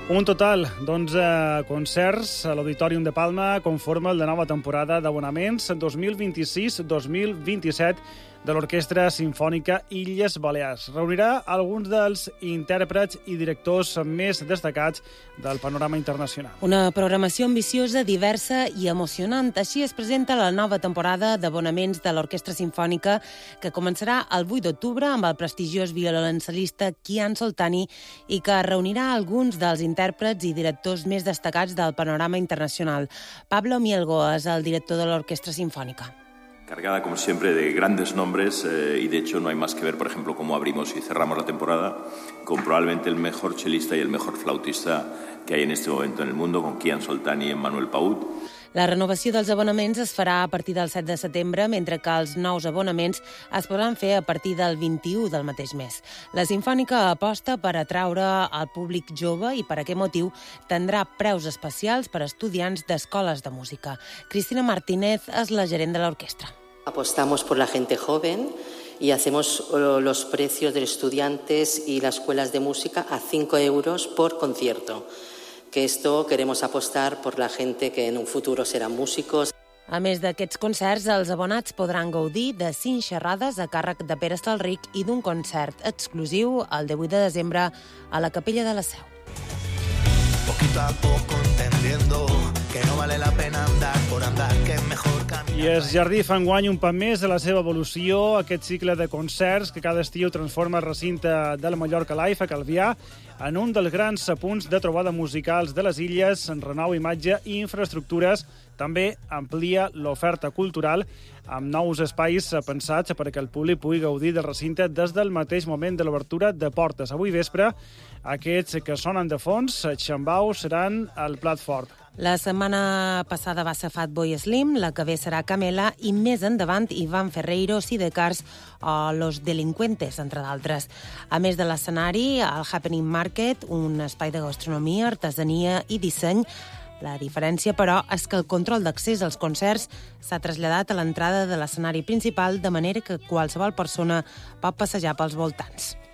Un total d'11 concerts a l'Auditorium de Palma conformen la nova temporada d'abonaments 2026-2027 de l'Orquestra Simfònica Illes Balears. Reunirà alguns dels intèrprets i directors més destacats del panorama internacional. Una programació ambiciosa, diversa i emocionant. Així es presenta la nova temporada d'abonaments de l'Orquestra Simfònica, que començarà el 8 d'octubre amb el prestigiós violoncel·lista Kian Soltani i que reunirà alguns dels intèrprets i directors més destacats del panorama internacional. Pablo Mielgo és el director de l'Orquestra Simfònica. Cargada, como siempre, de grandes nombres y, de hecho, no hay más que ver, por ejemplo, cómo abrimos y cerramos la temporada con probablemente el mejor chelista y el mejor flautista que hay en este momento en el mundo, con Kian Soltani y Emmanuel Paut. La renovació dels abonaments es farà a partir del 7 de setembre, mentre que els nous abonaments es podran fer a partir del 21 del mateix mes. La Simfònica aposta per atraure al públic jove i per aquest motiu tindrà preus especials per a estudiants d'escoles de música. Cristina Martínez és la gerent de l'orquestra. Apostamos por la gente joven y hacemos los precios de los estudiantes y las escuelas de música a 5 euros por concierto. Que esto queremos apostar por la gente que en un futuro serán músicos. A més d'aquests concerts, els abonats podran gaudir de 5 xerrades a càrrec de Pere Estalric i d'un concert exclusiu el 18 de desembre a la Capella de la Seu. Poquito a poco entendiendo que no vale la pena andar por andar, que es mejor caminar. I el Jardí fa enguany un pas més de la seva evolució, aquest cicle de concerts que cada estiu transforma el recinte de la Mallorca Live a Calvià en un dels grans punts de trobada musicals de les illes, en renou imatge i infraestructures. També amplia l'oferta cultural amb nous espais pensats perquè el públic pugui gaudir del recinte des del mateix moment de l'obertura de portes. Avui vespre, aquests que sonen de fons, Xambau, seran el plat fort. La setmana passada va ser Fatboy Slim, la que ve serà Camela i més endavant Iván Ferreiro, Sidecars o Los Delincuentes, entre d'altres. A més de l'escenari, el Happening Market, un espai de gastronomia, artesania i disseny. La diferència, però, és que el control d'accés als concerts s'ha traslladat a l'entrada de l'escenari principal, de manera que qualsevol persona pot passejar pels voltants.